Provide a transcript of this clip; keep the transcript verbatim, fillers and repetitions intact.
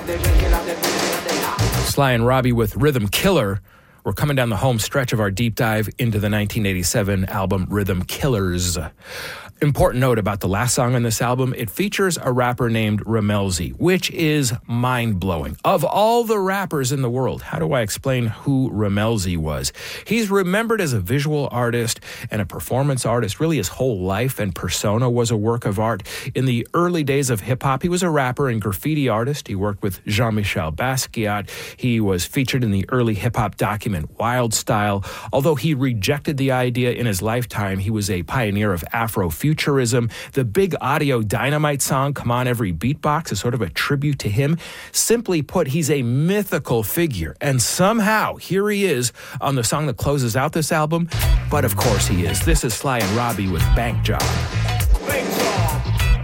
Sly and Robbie with Rhythm Killer. We're coming down the home stretch of our deep dive into the nineteen eighty-seven album Rhythm Killers. Important note about the last song on this album, it features a rapper named Rammellzee, which is mind-blowing. Of all the rappers in the world, how do I explain who Rammellzee was? He's remembered as a visual artist and a performance artist. Really, his whole life and persona was a work of art. In the early days of hip-hop, he was a rapper and graffiti artist. He worked with Jean-Michel Basquiat. He was featured in the early hip-hop document Wild Style. Although he rejected the idea in his lifetime, he was a pioneer of Afrofuturism. The Big Audio Dynamite song, Come On Every Beatbox, is sort of a tribute to him. Simply put, he's a mythical figure. And somehow, here he is on the song that closes out this album. But of course he is. This is Sly and Robbie with Bank Job.